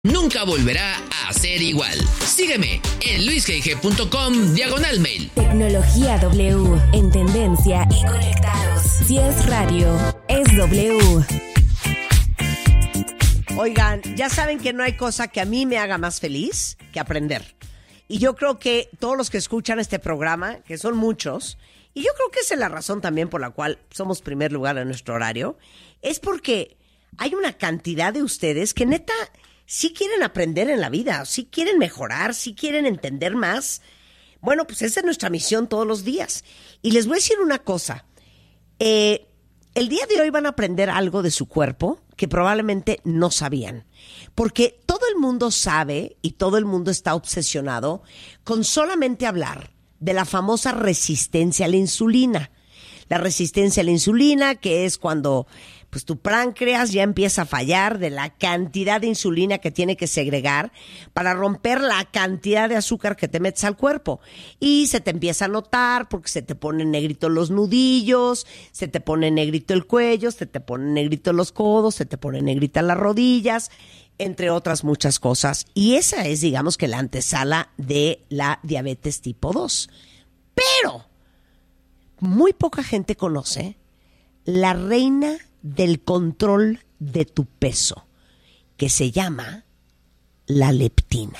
nunca volverá a ser igual. Sígueme en luisgg.com/mail. Tecnología W, en tendencia y conectados. Si es radio, es W. Oigan, ya saben que no hay cosa que a mí me haga más feliz que aprender. Y yo creo que todos los que escuchan este programa, que son muchos, y yo creo que esa es la razón también por la cual somos primer lugar en nuestro horario, es porque hay una cantidad de ustedes que neta sí quieren aprender en la vida, sí quieren mejorar, sí quieren entender más. Bueno, pues esa es nuestra misión todos los días. Y les voy a decir una cosa. El día de hoy van a aprender algo de su cuerpo que probablemente no sabían. Porque todo el mundo sabe y todo el mundo está obsesionado con solamente hablar de la famosa resistencia a la insulina. La resistencia a la insulina, que es cuando pues tu páncreas ya empieza a fallar de la cantidad de insulina que tiene que segregar para romper la cantidad de azúcar que te metes al cuerpo. Y se te empieza a notar porque se te ponen negritos los nudillos, se te pone negrito el cuello, se te ponen negritos los codos, se te ponen negritas las rodillas, entre otras muchas cosas. Y esa es, digamos, que la antesala de la diabetes tipo 2. Pero muy poca gente conoce la reina del control de tu peso, que se llama la leptina.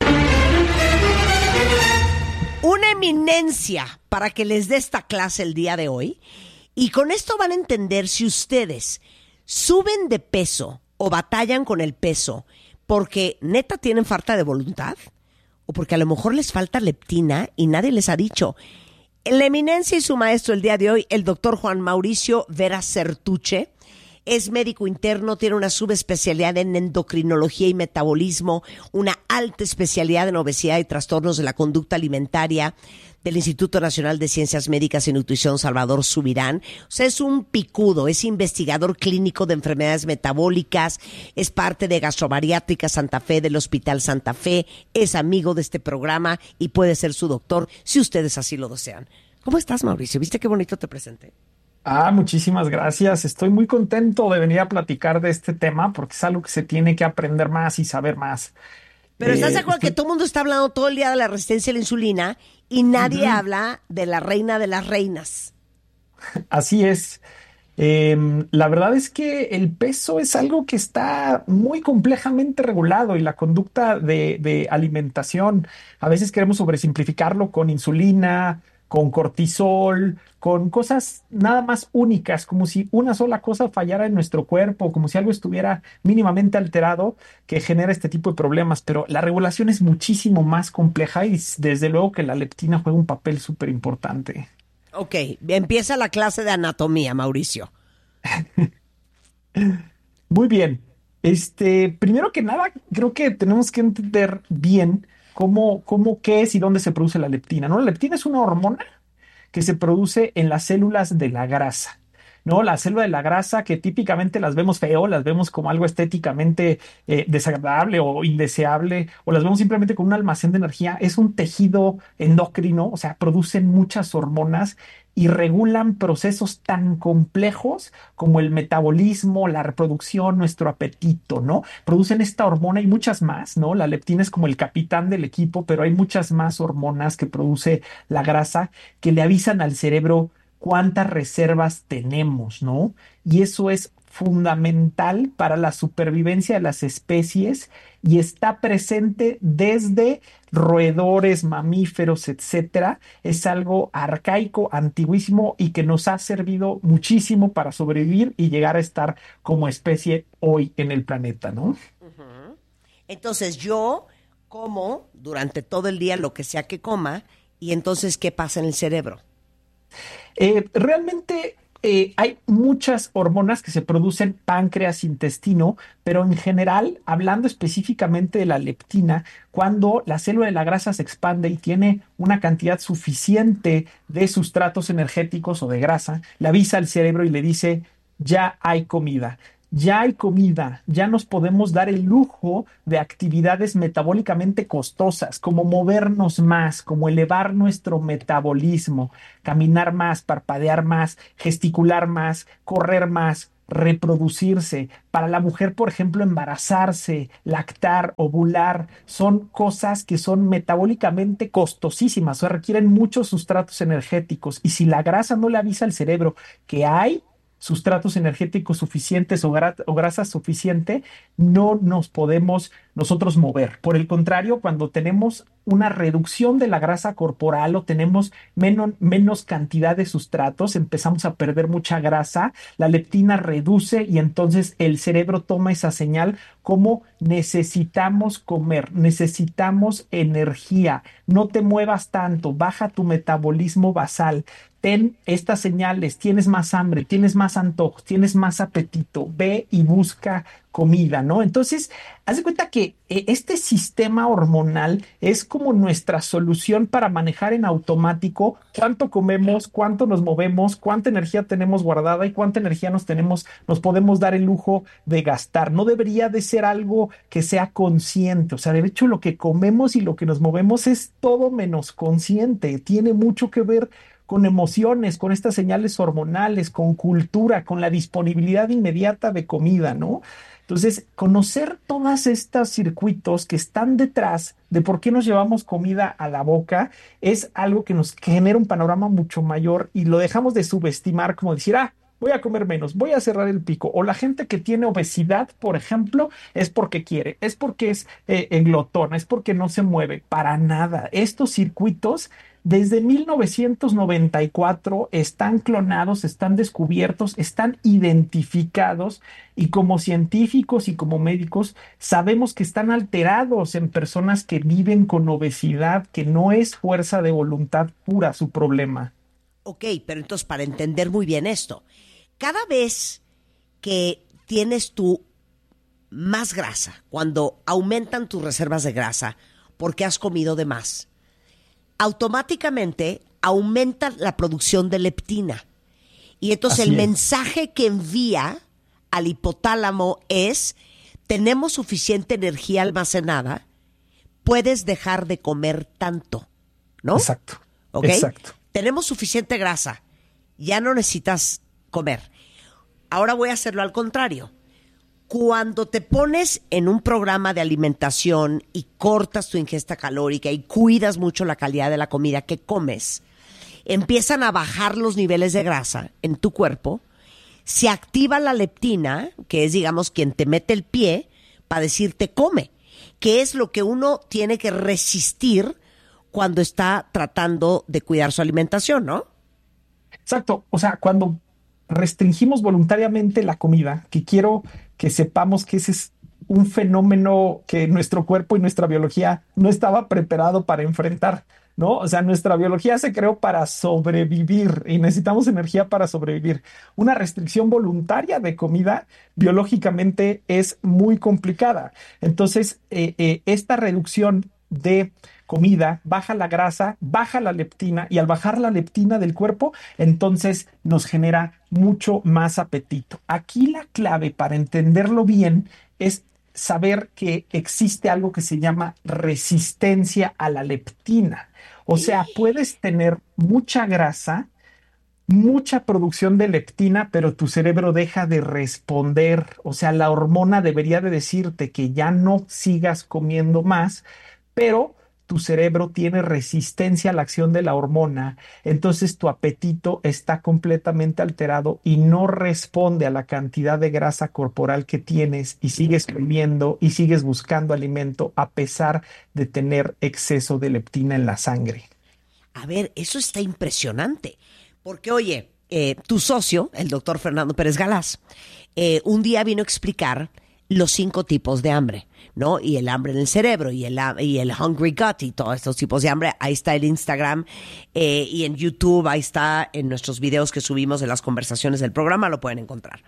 Una eminencia para que les dé esta clase el día de hoy, y con esto van a entender si ustedes suben de peso o batallan con el peso porque neta tienen falta de voluntad o porque a lo mejor les falta leptina y nadie les ha dicho. La eminencia y su maestro el día de hoy, el doctor Juan Mauricio Vera Certuche, es médico interno, tiene una subespecialidad en endocrinología y metabolismo, una alta especialidad en obesidad y trastornos de la conducta alimentaria del Instituto Nacional de Ciencias Médicas y Nutrición Salvador Subirán. O sea, es un picudo, es investigador clínico de enfermedades metabólicas, es parte de Gastrobariátrica Santa Fe del Hospital Santa Fe, es amigo de este programa y puede ser su doctor si ustedes así lo desean. ¿Cómo estás, Mauricio? ¿Viste qué bonito te presenté? Muchísimas gracias. Estoy muy contento de venir a platicar de este tema porque es algo que se tiene que aprender más y saber más. Pero ¿estás de acuerdo que todo el mundo está hablando todo el día de la resistencia a la insulina y nadie habla de la reina de las reinas? Así es. La verdad es que el peso es algo que está muy complejamente regulado y la conducta de alimentación, a veces queremos sobresimplificarlo con insulina, con cortisol, con cosas nada más únicas, como si una sola cosa fallara en nuestro cuerpo, como si algo estuviera mínimamente alterado que genera este tipo de problemas. Pero la regulación es muchísimo más compleja y desde luego que la leptina juega un papel súper importante. Ok, empieza la clase de anatomía, Mauricio. Muy bien. Primero que nada, creo que tenemos que entender bien qué es y dónde se produce la leptina, ¿no? La leptina es una hormona que se produce en las células de la grasa, ¿no? La célula de la grasa que típicamente las vemos feo, las vemos como algo estéticamente desagradable o indeseable, o las vemos simplemente como un almacén de energía, es un tejido endocrino, o sea, producen muchas hormonas y regulan procesos tan complejos como el metabolismo, la reproducción, nuestro apetito, ¿no? Producen esta hormona y muchas más, ¿no? La leptina es como el capitán del equipo, pero hay muchas más hormonas que produce la grasa que le avisan al cerebro cuántas reservas tenemos, ¿no? Y eso es fundamental para la supervivencia de las especies y está presente desde roedores, mamíferos, etcétera. Es algo arcaico, antiguísimo y que nos ha servido muchísimo para sobrevivir y llegar a estar como especie hoy en el planeta, ¿no? Uh-huh. Entonces yo como durante todo el día lo que sea que coma y entonces ¿qué pasa en el cerebro? Realmente hay muchas hormonas que se producen páncreas, intestino, pero en general, hablando específicamente de la leptina, cuando la célula de la grasa se expande y tiene una cantidad suficiente de sustratos energéticos o de grasa, le avisa al cerebro y le dice, ya hay comida. Ya hay comida, ya nos podemos dar el lujo de actividades metabólicamente costosas, como movernos más, como elevar nuestro metabolismo, caminar más, parpadear más, gesticular más, correr más, reproducirse. Para la mujer, por ejemplo, embarazarse, lactar, ovular, son cosas que son metabólicamente costosísimas, o sea, requieren muchos sustratos energéticos. Y si la grasa no le avisa al cerebro que hay sustratos energéticos suficientes o grasa suficiente, no nos podemos nosotros mover. Por el contrario, cuando tenemos una reducción de la grasa corporal o tenemos menos cantidad de sustratos, empezamos a perder mucha grasa, la leptina reduce y entonces el cerebro toma esa señal como necesitamos comer, necesitamos energía, no te muevas tanto, baja tu metabolismo basal. Ten estas señales, tienes más hambre, tienes más antojos, tienes más apetito, ve y busca comida, ¿no? Entonces, haz de cuenta que este sistema hormonal es como nuestra solución para manejar en automático cuánto comemos, cuánto nos movemos, cuánta energía tenemos guardada y cuánta energía nos podemos dar el lujo de gastar. No debería de ser algo que sea consciente, o sea, de hecho lo que comemos y lo que nos movemos es todo menos consciente, tiene mucho que ver con emociones, con estas señales hormonales, con cultura, con la disponibilidad inmediata de comida, ¿no? Entonces, conocer todos estos circuitos que están detrás de por qué nos llevamos comida a la boca es algo que nos genera un panorama mucho mayor y lo dejamos de subestimar como decir, voy a comer menos, voy a cerrar el pico. O la gente que tiene obesidad, por ejemplo, es porque quiere, es porque es glotona, es porque no se mueve. Para nada. Estos circuitos desde 1994 están clonados, están descubiertos, están identificados y como científicos y como médicos sabemos que están alterados en personas que viven con obesidad, que no es fuerza de voluntad pura su problema. Ok, pero entonces para entender muy bien esto, cada vez que tienes tú más grasa, cuando aumentan tus reservas de grasa porque has comido de más, automáticamente aumenta la producción de leptina. Y entonces el mensaje que envía al hipotálamo es, tenemos suficiente energía almacenada, puedes dejar de comer tanto, ¿no? Exacto. ¿Ok? Exacto. Tenemos suficiente grasa, ya no necesitas comer. Ahora voy a hacerlo al contrario. Cuando te pones en un programa de alimentación y cortas tu ingesta calórica y cuidas mucho la calidad de la comida que comes, empiezan a bajar los niveles de grasa en tu cuerpo, se activa la leptina, que es, digamos, quien te mete el pie para decirte come, que es lo que uno tiene que resistir cuando está tratando de cuidar su alimentación, ¿no? Exacto. O sea, cuando restringimos voluntariamente la comida, que quiero que sepamos que ese es un fenómeno que nuestro cuerpo y nuestra biología no estaba preparado para enfrentar, ¿no? O sea, nuestra biología se creó para sobrevivir y necesitamos energía para sobrevivir. Una restricción voluntaria de comida biológicamente es muy complicada. Entonces, esta reducción de comida baja la grasa, baja la leptina y al bajar la leptina del cuerpo, entonces nos genera mucho más apetito. Aquí la clave para entenderlo bien es saber que existe algo que se llama resistencia a la leptina. O sea, puedes tener mucha grasa, mucha producción de leptina, pero tu cerebro deja de responder. O sea, la hormona debería de decirte que ya no sigas comiendo más, pero tu cerebro tiene resistencia a la acción de la hormona, entonces tu apetito está completamente alterado y no responde a la cantidad de grasa corporal que tienes y sigues comiendo y sigues buscando alimento a pesar de tener exceso de leptina en la sangre. A ver, eso está impresionante, porque oye, tu socio, el doctor Fernando Pérez Galás, un día vino a explicar los 5 tipos de hambre, ¿no? Y el hambre en el cerebro, y el hungry gut, y todos estos tipos de hambre. Ahí está el Instagram, y en YouTube, ahí está en nuestros videos que subimos en las conversaciones del programa, lo pueden encontrar.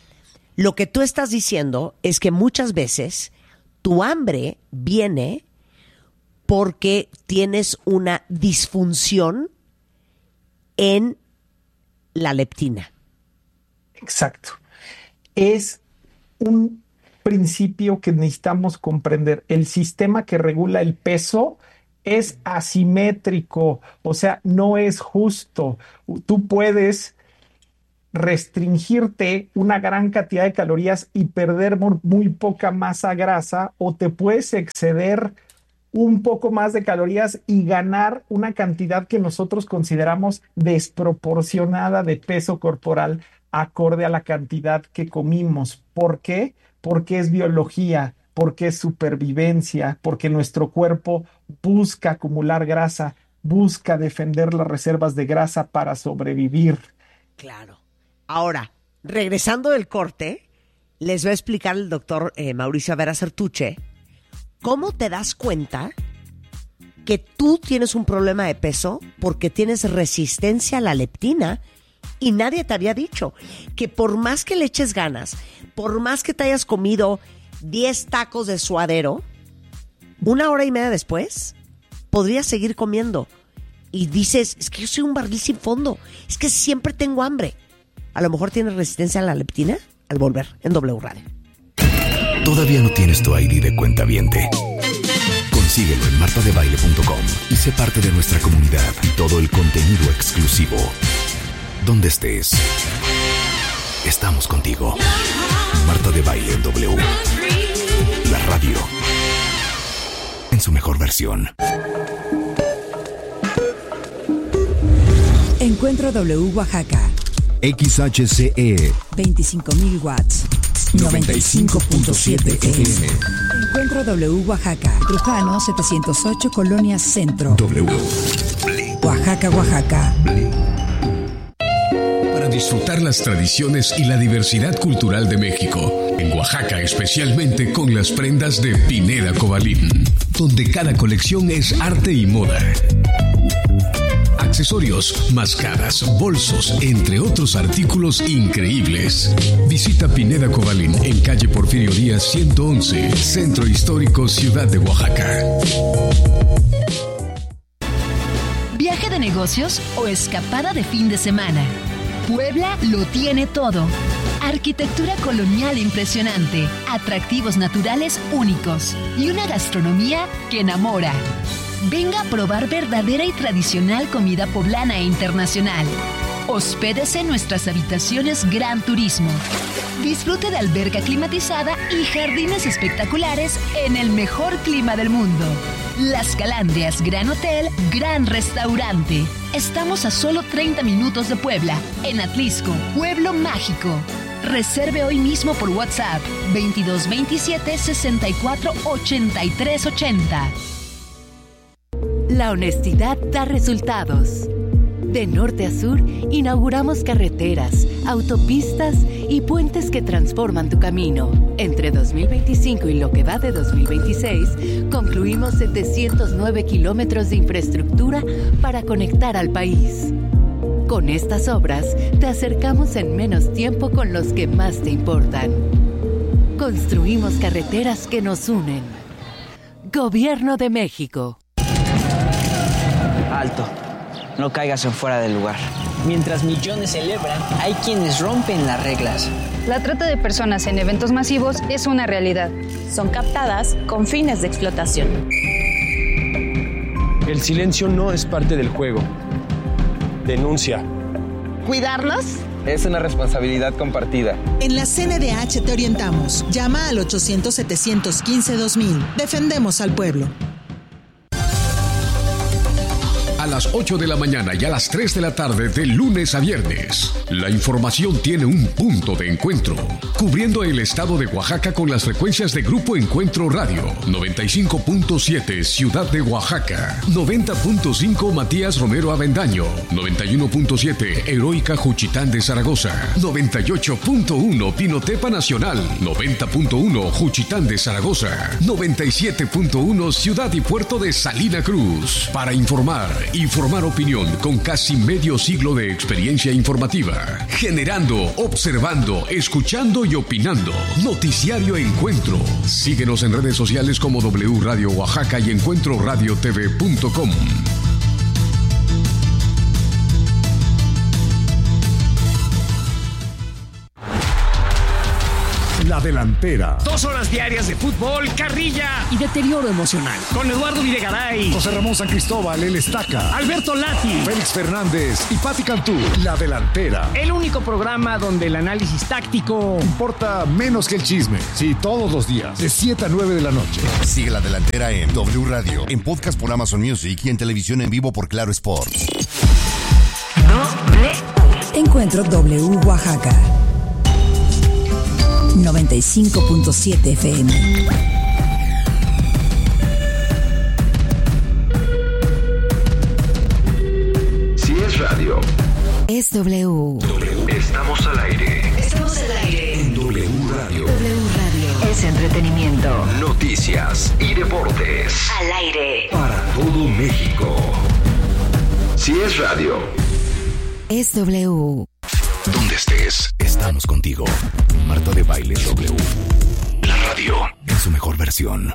Lo que tú estás diciendo es que muchas veces tu hambre viene porque tienes una disfunción en la leptina. Exacto. Es un principio que necesitamos comprender. El sistema que regula el peso es asimétrico, o sea, no es justo. Tú puedes restringirte una gran cantidad de calorías y perder muy poca masa grasa, o te puedes exceder un poco más de calorías y ganar una cantidad que nosotros consideramos desproporcionada de peso corporal acorde a la cantidad que comimos. ¿Por qué? Porque es biología, porque es supervivencia, porque nuestro cuerpo busca acumular grasa, busca defender las reservas de grasa para sobrevivir. Claro. Ahora, regresando del corte, les va a explicar el doctor Mauricio Vera Certuche cómo te das cuenta que tú tienes un problema de peso porque tienes resistencia a la leptina y nadie te había dicho que por más que le eches ganas, por más que te hayas comido 10 tacos de suadero, 1 hora y media después podrías seguir comiendo. Y dices, es que yo soy un barril sin fondo, es que siempre tengo hambre. A lo mejor tienes resistencia a la leptina. Al volver en W Radio. ¿Todavía no tienes tu ID de cuentaviente? Consíguelo en martadebaile.com y sé parte de nuestra comunidad y todo el contenido exclusivo. Donde estés, estamos contigo. Marta de Baile en W. La radio en su mejor versión. Encuentro W Oaxaca. XHCE 25,000 watts. 95.7 FM. Encuentro W Oaxaca. Trujano 708 Colonia Centro. W. Oaxaca, Oaxaca. Para disfrutar las tradiciones y la diversidad cultural de México. En Oaxaca, especialmente con las prendas de Pineda Cobalín, donde cada colección es arte y moda. Accesorios, máscaras, bolsos, entre otros artículos increíbles. Visita Pineda Cobalín en calle Porfirio Díaz 111, Centro Histórico, Ciudad de Oaxaca. ¿Viaje de negocios o escapada de fin de semana? Puebla lo tiene todo. Arquitectura colonial impresionante, atractivos naturales únicos y una gastronomía que enamora. Venga a probar verdadera y tradicional comida poblana e internacional. Hospédese en nuestras habitaciones Gran Turismo. Disfrute de alberca climatizada y jardines espectaculares en el mejor clima del mundo. Las Calandrias Gran Hotel, Gran Restaurante. Estamos a solo 30 minutos de Puebla, en Atlisco, Pueblo Mágico. Reserve hoy mismo por WhatsApp 2227 64 83 80. La honestidad da resultados. De norte a sur, inauguramos carreteras, autopistas y puentes que transforman tu camino. Entre 2025 y lo que va de 2026, concluimos 709 kilómetros de infraestructura para conectar al país. Con estas obras, te acercamos en menos tiempo con los que más te importan. Construimos carreteras que nos unen. Gobierno de México. Alto, no caigas en fuera del lugar. Mientras millones celebran, hay quienes rompen las reglas. La trata de personas en eventos masivos es una realidad. Son captadas con fines de explotación. El silencio no es parte del juego. Denuncia. ¿Cuidarlos? Es una responsabilidad compartida. En la CNDH te orientamos. Llama al 800-715-2000. Defendemos al pueblo. A las 8 de la mañana y a las 3 de la tarde de lunes a viernes. La información tiene un punto de encuentro, cubriendo el estado de Oaxaca con las frecuencias de Grupo Encuentro Radio, 95.7 Ciudad de Oaxaca, 90.5 Matías Romero Avendaño, 91.7 Heroica Juchitán de Zaragoza, 98.1 Pinotepa Nacional, 90.1 Juchitán de Zaragoza, 97.1 Ciudad y Puerto de Salina Cruz. Para informar opinión con casi medio siglo de experiencia informativa. Generando, observando, escuchando y opinando. Noticiario Encuentro. Síguenos en redes sociales como W Radio Oaxaca y encuentroradiotv.com. La Delantera. 2 horas diarias de fútbol, carrilla y deterioro emocional. Con Eduardo Videgaray, José Ramón San Cristóbal, El Estaca, Alberto Lati, Félix Fernández y Pati Cantú. La Delantera. El único programa donde el análisis táctico importa menos que el chisme. Sí, todos los días, de 7 a 9 de la noche. Sigue La Delantera en W Radio, en podcast por Amazon Music y en televisión en vivo por Claro Sports. Encuentro W Oaxaca 95.7 FM. Si es radio, es W. Estamos al aire. Estamos al aire. En W Radio. W Radio. Es entretenimiento. Noticias y deportes. Al aire. Para todo México. Si es radio, es W. Donde estés, estamos contigo. Marta de Baile W. La radio en su mejor versión.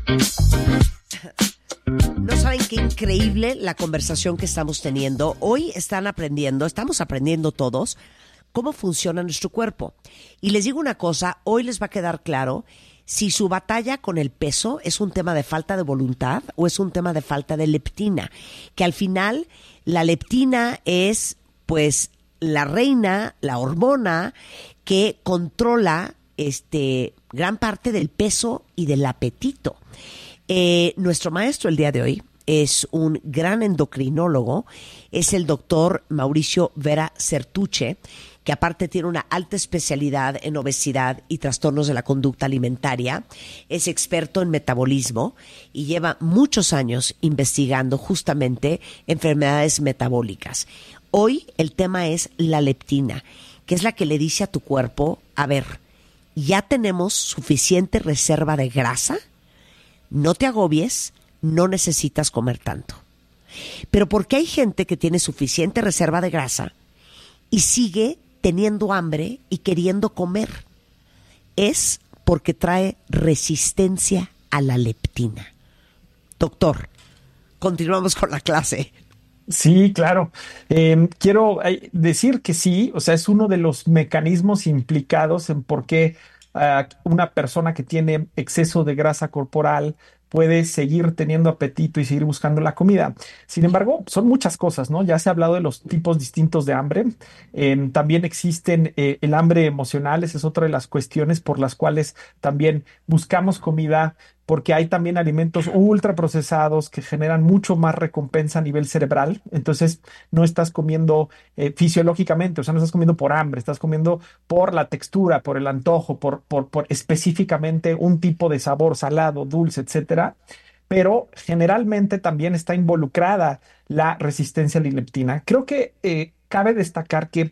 No saben qué increíble la conversación que estamos teniendo. Hoy estamos aprendiendo todos cómo funciona nuestro cuerpo. Y les digo una cosa, hoy les va a quedar claro si su batalla con el peso es un tema de falta de voluntad o es un tema de falta de leptina. Que al final la leptina es, pues, la reina, la hormona que controla gran parte del peso y del apetito. Nuestro maestro el día de hoy es un gran endocrinólogo, es el doctor Mauricio Vera Certuche, que aparte tiene una alta especialidad en obesidad y trastornos de la conducta alimentaria, es experto en metabolismo y lleva muchos años investigando justamente enfermedades metabólicas. Hoy el tema es la leptina, que es la que le dice a tu cuerpo, a ver, ¿ya tenemos suficiente reserva de grasa? No te agobies, no necesitas comer tanto. Pero ¿por qué hay gente que tiene suficiente reserva de grasa y sigue teniendo hambre y queriendo comer? Es porque trae resistencia a la leptina. Doctor, continuamos con la clase. Sí, claro. Quiero decir que sí, o sea, es uno de los mecanismos implicados en por qué una persona que tiene exceso de grasa corporal puede seguir teniendo apetito y seguir buscando la comida. Sin embargo, son muchas cosas, ¿no? Ya se ha hablado de los tipos distintos de hambre. También existen el hambre emocional. Esa es otra de las cuestiones por las cuales también buscamos comida, porque hay también alimentos ultraprocesados que generan mucho más recompensa a nivel cerebral. Entonces, no estás comiendo fisiológicamente, o sea, no estás comiendo por hambre, estás comiendo por la textura, por el antojo, por específicamente un tipo de sabor salado, dulce, etcétera. Pero generalmente también está involucrada la resistencia a la leptina. Creo que cabe destacar que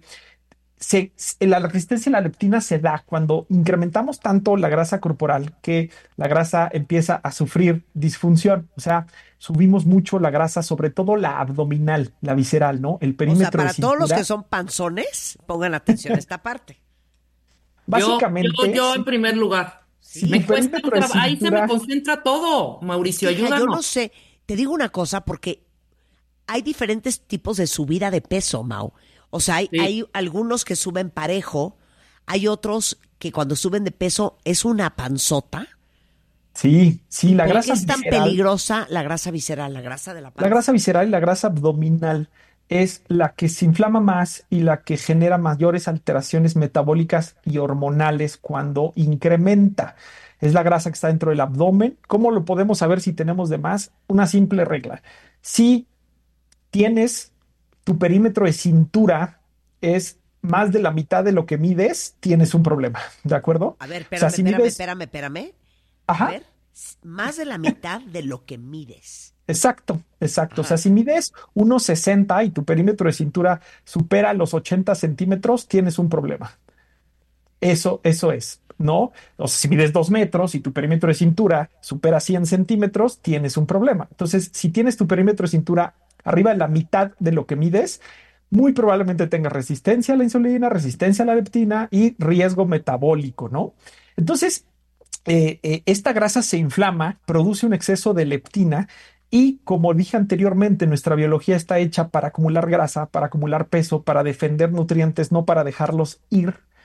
la resistencia a la leptina se da cuando incrementamos tanto la grasa corporal que la grasa empieza a sufrir disfunción. O sea, subimos mucho la grasa, sobre todo la abdominal, la visceral, ¿no? El perímetro. O sea, para de cintura. todos los que son panzones, pongan atención a esta parte. Básicamente. Yo en primer lugar. Sí, Me cuesta, ahí se me concentra todo, Mauricio, ayúdanos. Yo no sé, te digo una cosa porque hay diferentes tipos de subida de peso, Mau. O sea, hay algunos que suben parejo, hay otros que cuando suben de peso es una panzota. Sí, la ¿Por grasa qué es tan visceral, peligrosa la grasa visceral, la grasa de la panza? La grasa visceral y la grasa abdominal es la que se inflama más y la que genera mayores alteraciones metabólicas y hormonales cuando incrementa. Es la grasa que está dentro del abdomen. ¿Cómo lo podemos saber si tenemos de más? Una simple regla. Si tienes tu perímetro de cintura es más de la mitad de lo que mides, tienes un problema, ¿de acuerdo? A ver, espérame. Ajá. A ver, más de la mitad de lo que mides. Exacto. Ajá. O sea, si mides 1.60 y tu perímetro de cintura supera los 80 centímetros, tienes un problema. Eso es, ¿no? O sea, si mides 2 metros y tu perímetro de cintura supera 100 centímetros, tienes un problema. Entonces, si tienes tu perímetro de cintura arriba de la mitad de lo que mides, muy probablemente tengas resistencia a la insulina, resistencia a la leptina y riesgo metabólico, ¿no? Entonces, esta grasa se inflama, produce un exceso de leptina y, como dije anteriormente, nuestra biología está hecha para acumular grasa, para acumular peso, para defender nutrientes, no para dejarlos ir.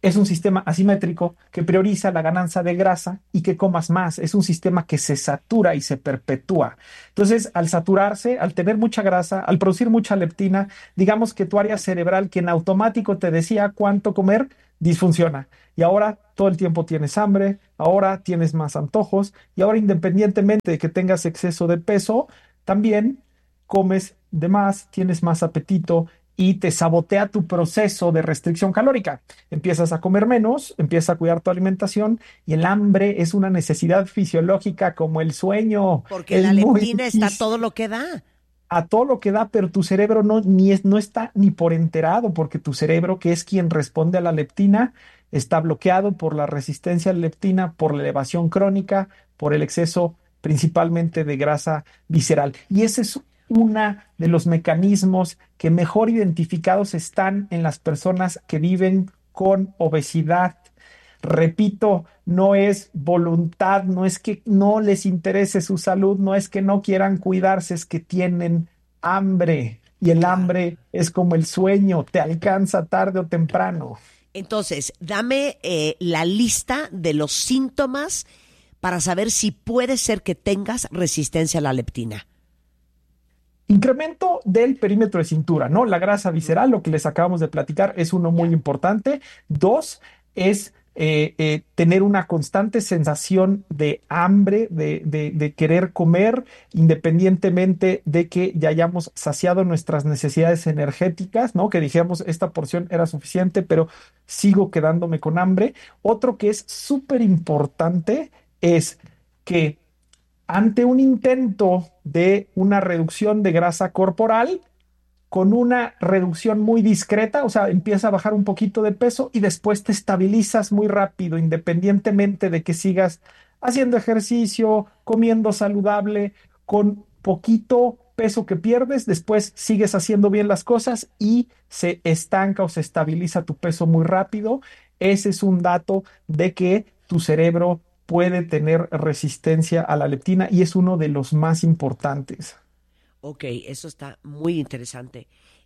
es un sistema asimétrico que prioriza la ganancia de grasa y que comas más. Es un sistema que se satura y se perpetúa. Entonces, al saturarse, al tener mucha grasa, al producir mucha leptina, digamos que tu área cerebral, que en automático te decía cuánto comer, disfunciona. Y ahora todo el tiempo tienes hambre, ahora tienes más antojos, y ahora, independientemente de que tengas exceso de peso, también comes de más, tienes más apetito y te sabotea tu proceso de restricción calórica. Empiezas a comer menos, empiezas a cuidar tu alimentación, y el hambre es una necesidad fisiológica como el sueño. Porque la leptina está a todo lo que da. A todo lo que da, pero tu cerebro no está ni por enterado, porque tu cerebro, que es quien responde a la leptina, está bloqueado por la resistencia a la leptina, por la elevación crónica, por el exceso principalmente de grasa visceral. Y ese es uno de los mecanismos que mejor identificados están en las personas que viven con obesidad. Repito, no es voluntad, no es que no les interese su salud, no es que no quieran cuidarse, es que tienen hambre. Y el hambre es como el sueño, te alcanza tarde o temprano. Entonces, dame la lista de los síntomas para saber si puede ser que tengas resistencia a la leptina. Incremento del perímetro de cintura, ¿no? La grasa visceral, lo que les acabamos de platicar, es uno muy importante. 2 es tener una constante sensación de hambre, de querer comer, independientemente de que ya hayamos saciado nuestras necesidades energéticas, ¿no? Que dijéramos, esta porción era suficiente, pero sigo quedándome con hambre. Otro que es súper importante es que ante un intento de una reducción de grasa corporal, con una reducción muy discreta, o sea, empieza a bajar un poquito de peso y después te estabilizas muy rápido, independientemente de que sigas haciendo ejercicio, comiendo saludable, con poquito peso que pierdes, después sigues haciendo bien las cosas y se estanca o se estabiliza tu peso muy rápido. Ese es un dato de que tu cerebro puede tener resistencia a la leptina y es uno de los más importantes. Ok, eso está muy interesante.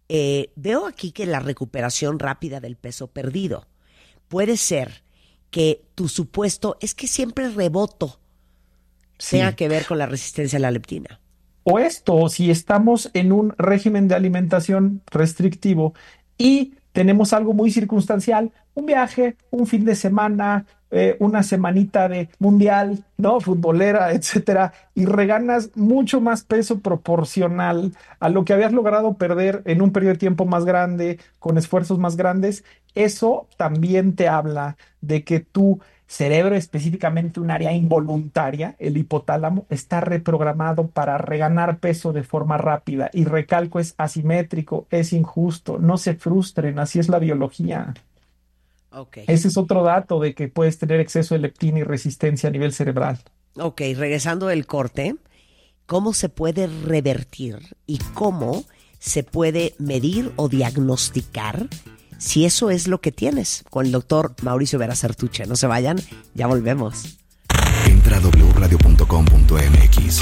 Veo aquí que la recuperación rápida del peso perdido puede ser que tu supuesto es que siempre reboto tenga que ver con la resistencia a la leptina. O esto, si estamos en un régimen de alimentación restrictivo y tenemos algo muy circunstancial, un viaje, un fin de semana, una semanita de mundial, ¿no? Futbolera, etcétera, y reganas mucho más peso proporcional a lo que habías logrado perder en un periodo de tiempo más grande, con esfuerzos más grandes. Eso también te habla de que tu cerebro, específicamente un área involuntaria, el hipotálamo, está reprogramado para reganar peso de forma rápida. Y recalco, es asimétrico, es injusto. No se frustren, así es la biología. Okay. Ese es otro dato de que puedes tener exceso de leptina y resistencia a nivel cerebral. Ok, regresando del corte, ¿cómo se puede revertir y cómo se puede medir o diagnosticar si eso es lo que tienes? Con el doctor Mauricio Vera Sertuche. No se vayan, ya volvemos. Entra a wradio.com.mx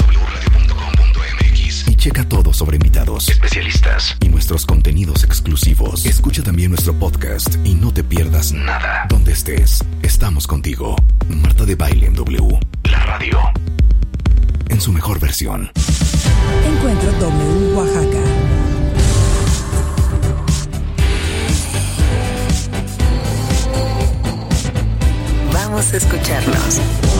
y checa todo sobre invitados, especialistas y nuestros contenidos exclusivos. Escucha también nuestro podcast y no te pierdas nada. Donde estés, estamos contigo. Marta de Baile en W, la radio, en su mejor versión. Encuentro W Oaxaca. Vamos a escucharnos.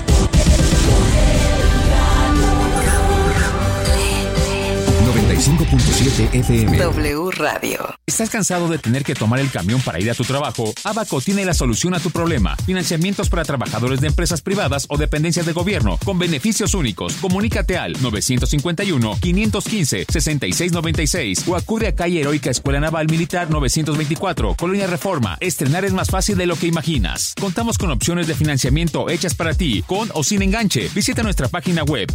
95.7 FM. W Radio. ¿Estás cansado de tener que tomar el camión para ir a tu trabajo? Abaco tiene la solución a tu problema. Financiamientos para trabajadores de empresas privadas o dependencias de gobierno con beneficios únicos. Comunícate al 951-515-6696 o acude a Calle Heroica Escuela Naval Militar 924, Colonia Reforma. Estrenar es más fácil de lo que imaginas. Contamos con opciones de financiamiento hechas para ti, con o sin enganche. Visita nuestra página web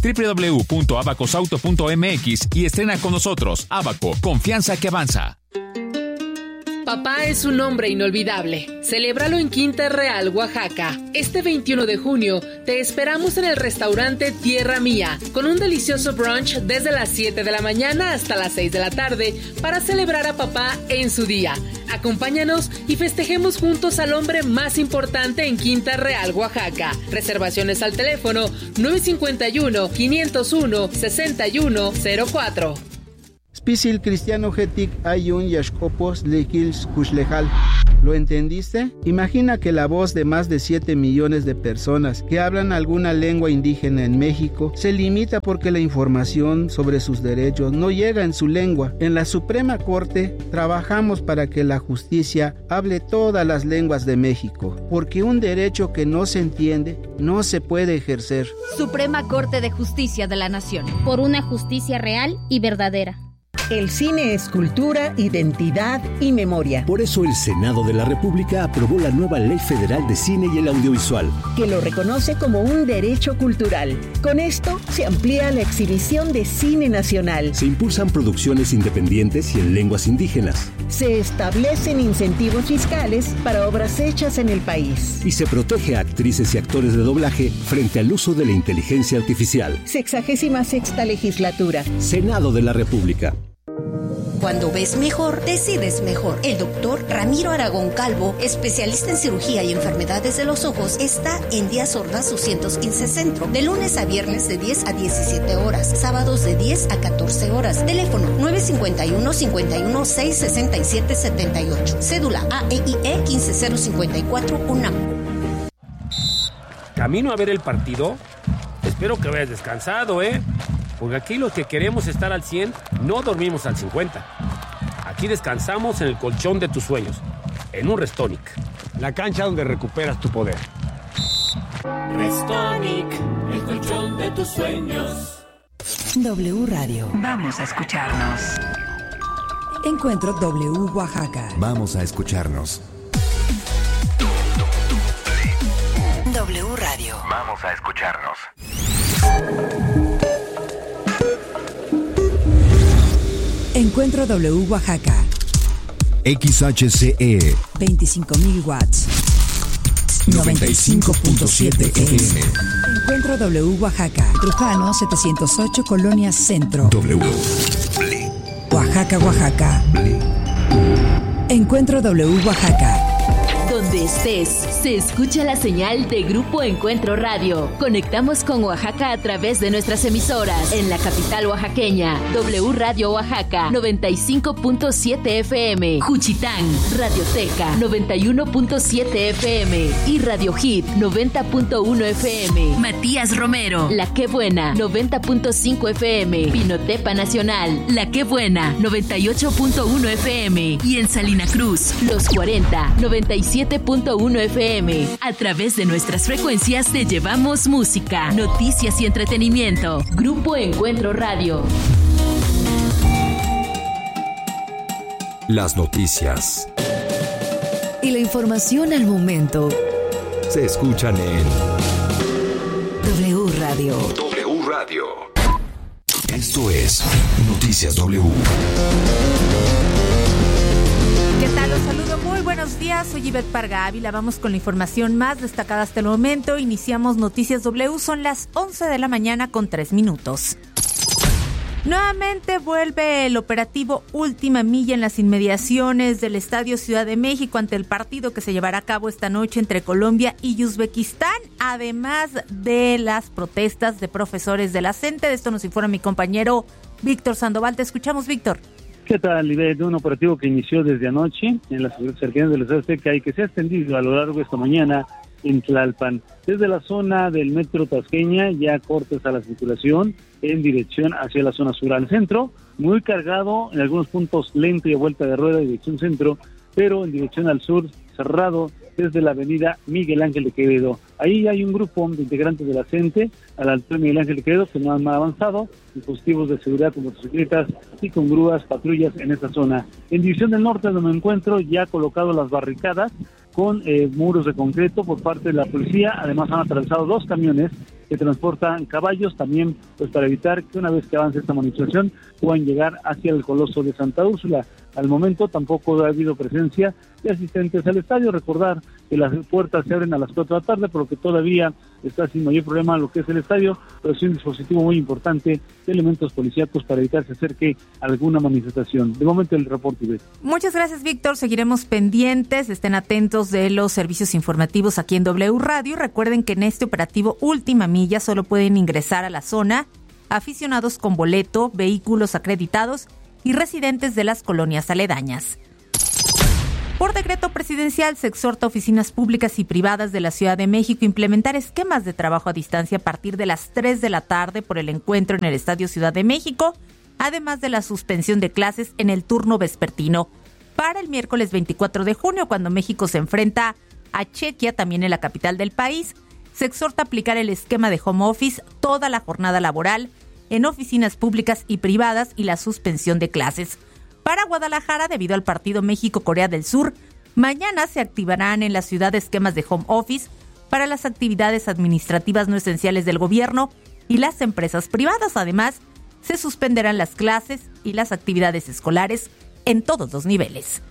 www.abacosauto.mx y estrena con nosotros. Abaco, confianza que avanza. Papá es un hombre inolvidable. Celébralo en Quinta Real, Oaxaca. Este 21 de junio te esperamos en el restaurante Tierra Mía con un delicioso brunch desde las 7 de la mañana hasta las 6 de la tarde para celebrar a papá en su día. Acompáñanos y festejemos juntos al hombre más importante en Quinta Real, Oaxaca. Reservaciones al teléfono 951-501-6104. Spisil cristiano getik ayun yashkopos lekils kushlejal. ¿Lo entendiste? Imagina que la voz de más de 7 millones de personas que hablan alguna lengua indígena en México se limita porque la información sobre sus derechos no llega en su lengua. En la Suprema Corte trabajamos para que la justicia hable todas las lenguas de México, porque un derecho que no se entiende no se puede ejercer. Suprema Corte de Justicia de la Nación. Por una justicia real y verdadera. El cine es cultura, identidad y memoria. Por eso el Senado de la República aprobó la nueva Ley Federal de Cine y el Audiovisual, que lo reconoce como un derecho cultural. Con esto se amplía la exhibición de cine nacional. Se impulsan producciones independientes y en lenguas indígenas. Se establecen incentivos fiscales para obras hechas en el país. Y se protege a actrices y actores de doblaje frente al uso de la inteligencia artificial. 66ª legislatura. Senado de la República. Cuando ves mejor, decides mejor. El doctor Ramiro Aragón Calvo, especialista en cirugía y enfermedades de los ojos, está en Díaz Ordaz 215 Centro, de lunes a viernes de 10 a 17 horas, sábados de 10 a 14 horas. Teléfono 951-51-667-78. Cédula AEIE 15054 UNAM. ¿Camino a ver el partido? Espero que vayas descansado, porque aquí los que queremos estar al 100 no dormimos al 50. Aquí descansamos en el colchón de tus sueños, en un Restonic. La cancha donde recuperas tu poder. Restonic, el colchón de tus sueños. W Radio. Vamos a escucharnos. Encuentro W Oaxaca. Vamos a escucharnos. W Radio. Vamos a escucharnos. Encuentro W Oaxaca. XHCE 25,000 watts. 95.7 FM. Encuentro W Oaxaca. Trujano 708 Colonia Centro. W. Oaxaca, Oaxaca. Encuentro W Oaxaca. Donde estés, se escucha la señal de Grupo Encuentro Radio. Conectamos con Oaxaca a través de nuestras emisoras. En la capital oaxaqueña, W Radio Oaxaca, 95.7 FM. Juchitán, Radioteca, 91.7 FM. Y Radio Hit, 90.1 FM. Matías Romero, La Qué Buena, 90.5 FM. Pinotepa Nacional, La Qué Buena, 98.1 FM. Y en Salina Cruz, Los 40, 97.1 FM. A través de nuestras frecuencias te llevamos música, noticias y entretenimiento. Grupo Encuentro Radio. Las noticias Y la información al momento se escuchan en W Radio. W Radio. Esto es Noticias W. ¿Qué tal? Los saludo, muy buenos días, soy Ivette Parga Ávila, vamos con la información más destacada hasta el momento. Iniciamos Noticias W, son las 11 de la mañana con 3 minutos. Nuevamente vuelve el operativo Última Milla en las inmediaciones del Estadio Ciudad de México ante el partido que se llevará a cabo esta noche entre Colombia y Uzbekistán, además de las protestas de profesores de la CENTE. De esto nos informa mi compañero Víctor Sandoval. Te escuchamos, Víctor. ¿Qué tal, Ivette? De un operativo que inició desde anoche en las cercanías del Estadio Azteca y que se ha extendido a lo largo de esta mañana en Tlalpan. Desde la zona del metro Tasqueña ya cortes a la circulación en dirección hacia la zona sur al centro, muy cargado, en algunos puntos lento y a vuelta de rueda en dirección centro, pero en dirección al sur cerrado desde la avenida Miguel Ángel de Quevedo. Ahí hay un grupo de integrantes de la CENTE a la altura de Miguel Ángel de Quevedo que no han avanzado, dispositivos de seguridad como motocicletas y con grúas, patrullas en esta zona. En División del Norte, donde me encuentro, ya colocado las barricadas con muros de concreto por parte de la policía. Además han atravesado 2 camiones que transportan caballos, también pues para evitar que una vez que avance esta manifestación puedan llegar hacia el Coloso de Santa Úrsula. Al momento tampoco ha habido presencia de asistentes al estadio. Recordar que las puertas se abren a las 4 de la tarde, por lo que todavía está sin mayor problema lo que es el estadio, pero es un dispositivo muy importante de elementos policíacos para evitar que se acerque alguna manifestación. De momento el reporte. Muchas gracias, Víctor. Seguiremos pendientes. Estén atentos de los servicios informativos aquí en W Radio. Recuerden que en este operativo Última Milla solo pueden ingresar a la zona aficionados con boleto, vehículos acreditados y residentes de las colonias aledañas. Por decreto presidencial se exhorta a oficinas públicas y privadas de la Ciudad de México a implementar esquemas de trabajo a distancia a partir de las 3 de la tarde por el encuentro en el Estadio Ciudad de México, además de la suspensión de clases en el turno vespertino. Para el miércoles 24 de junio, cuando México se enfrenta a Chequia, también en la capital del país, se exhorta a aplicar el esquema de home office toda la jornada laboral en oficinas públicas y privadas y la suspensión de clases. Para Guadalajara, debido al partido México-Corea del Sur, mañana se activarán en la ciudad esquemas de home office para las actividades administrativas no esenciales del gobierno y las empresas privadas. Además, se suspenderán las clases y las actividades escolares en todos los niveles.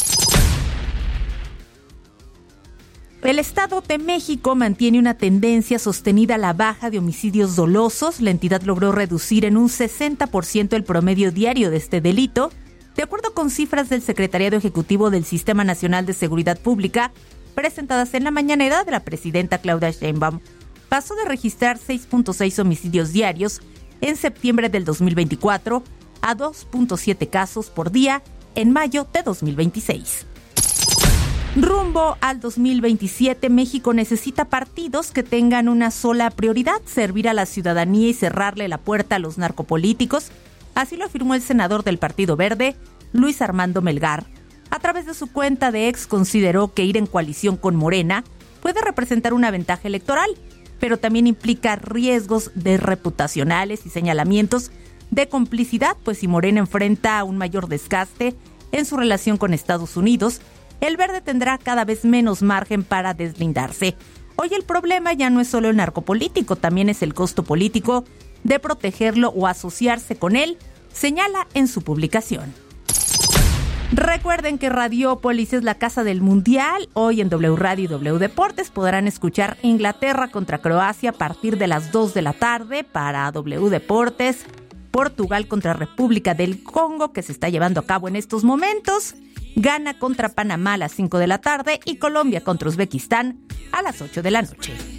El Estado de México mantiene una tendencia sostenida a la baja de homicidios dolosos. La entidad logró reducir en un 60% el promedio diario de este delito. De acuerdo con cifras del Secretariado Ejecutivo del Sistema Nacional de Seguridad Pública, presentadas en la mañanera de la presidenta Claudia Sheinbaum, pasó de registrar 6.6 homicidios diarios en septiembre del 2024 a 2.7 casos por día en mayo de 2026. Rumbo al 2027, México necesita partidos que tengan una sola prioridad: servir a la ciudadanía y cerrarle la puerta a los narcopolíticos. Así lo afirmó el senador del Partido Verde, Luis Armando Melgar. A través de su cuenta de X consideró que ir en coalición con Morena puede representar una ventaja electoral, pero también implica riesgos de reputacionales y señalamientos de complicidad, pues si Morena enfrenta un mayor desgaste en su relación con Estados Unidos, el Verde tendrá cada vez menos margen para deslindarse. Hoy el problema ya no es solo el narcopolítico, también es el costo político de protegerlo o asociarse con él, señala en su publicación. Recuerden que Radiópolis es la casa del Mundial. Hoy en W Radio y W Deportes podrán escuchar Inglaterra contra Croacia a partir de las 2 de la tarde. Para W Deportes, Portugal contra República del Congo, que se está llevando a cabo en estos momentos. Ghana contra Panamá a las 5 de la tarde y Colombia contra Uzbekistán a las 8 de la noche.